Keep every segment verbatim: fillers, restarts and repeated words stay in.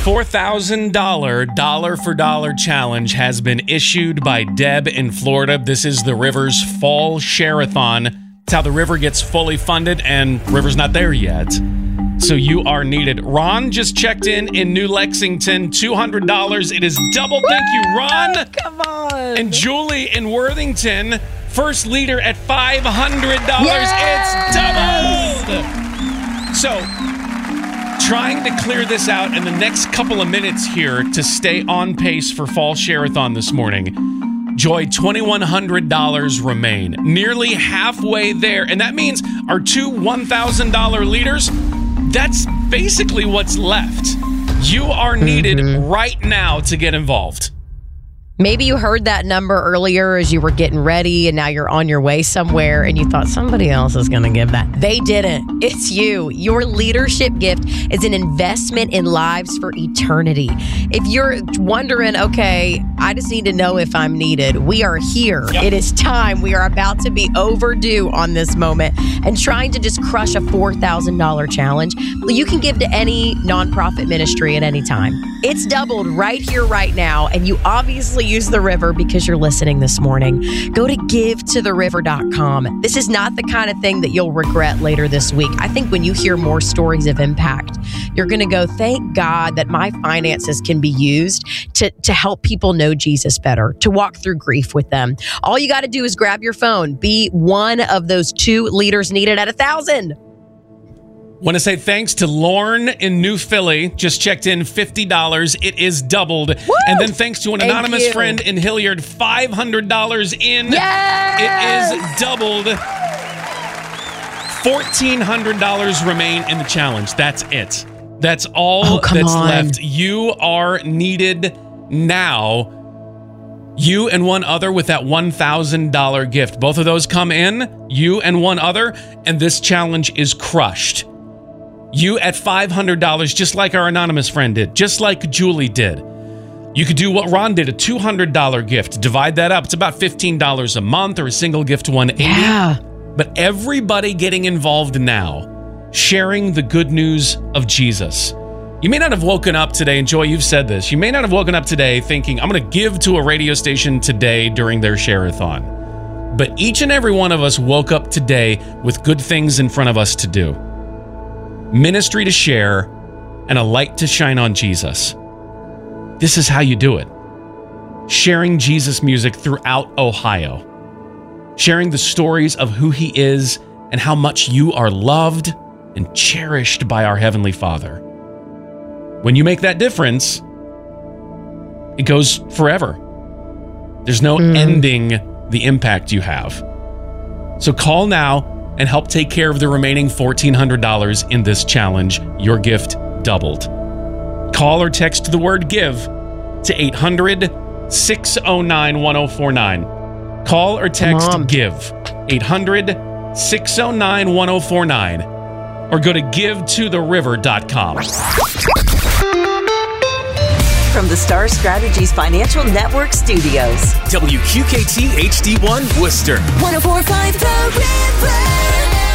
four thousand dollars dollar for dollar challenge has been issued by Deb in Florida. This is the Rivers Fall Share-a-thon. It's how the river gets fully funded, and River's not there yet. So you are needed. Ron just checked in in New Lexington, two hundred dollars. It is double. Thank you, Ron. Come on. And Julie in Worthington, first leader at five hundred dollars. Yes! It's doubled. So, trying to clear this out in the next couple of minutes here to stay on pace for Fall Share-a-thon this morning. Joy, two thousand one hundred dollars remain. Nearly halfway there. And that means our two one thousand dollars leaders, that's basically what's left. You are needed mm-hmm. right now to get involved. Maybe you heard that number earlier as you were getting ready and now you're on your way somewhere and you thought somebody else is going to give that. They didn't. It's you. Your leadership gift is an investment in lives for eternity. If you're wondering, okay, I just need to know if I'm needed, we are here. Yep. It is time. We are about to be overdue on this moment and trying to just crush a four thousand dollars challenge. You can give to any nonprofit ministry at any time. It's doubled right here, right now, and you obviously use the river because you're listening this morning. Go to give to the river dot com. This is not the kind of thing that you'll regret later this week. I think when you hear more stories of impact, you're going to go, thank God that my finances can be used to, to help people know Jesus better, to walk through grief with them. All you got to do is grab your phone. Be one of those two leaders needed at a thousand. Want to say thanks to Lorne in New Philly. Just checked in fifty dollars. It is doubled. Woo! And then thanks to an Thank anonymous you. friend in Hilliard, five hundred dollars in. Yes! It is doubled. fourteen hundred dollars remain in the challenge. That's it. That's all oh, come that's on. left. You are needed now. You and one other with that one thousand dollars gift. Both of those come in. You and one other. And this challenge is crushed. You at five hundred dollars, just like our anonymous friend did, just like Julie did. You could do what Ron did, a two hundred dollars gift. Divide that up. It's about fifteen dollars a month, or a single gift, one hundred eighty dollars. Yeah. But everybody getting involved now, sharing the good news of Jesus. You may not have woken up today, and Joy, you've said this. You may not have woken up today thinking, I'm going to give to a radio station today during their share-a-thon. But each and every one of us woke up today with good things in front of us to do. Ministry to share, and a light to shine on Jesus. This is how you do it. Sharing Jesus music throughout Ohio. Sharing the stories of who he is and how much you are loved and cherished by our Heavenly Father. When you make that difference, it goes forever. There's no mm. ending the impact you have. So call now and help take care of the remaining fourteen hundred dollars in this challenge. Your gift doubled. Call or text the word GIVE to eight hundred, six oh nine, one oh four nine. Call or text GIVE, eight hundred, six oh nine, one oh four nine. Or go to give to the river dot com. From the Star Strategies Financial Network Studios. W Q K T H D one Worcester. one oh four point five The River.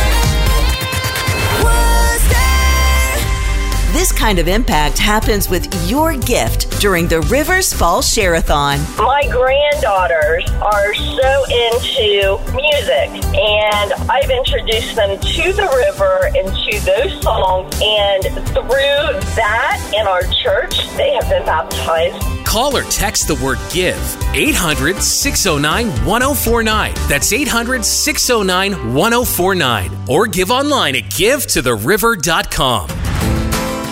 This kind of impact happens with your gift during the Rivers Fall Share-a-thon. My granddaughters are so into music, and I've introduced them to the river and to those songs, and through that in our church, they have been baptized. Call or text the word GIVE, eight hundred, six oh nine, one oh four nine. That's eight hundred, six oh nine, one oh four nine. Or give online at give to the river dot com.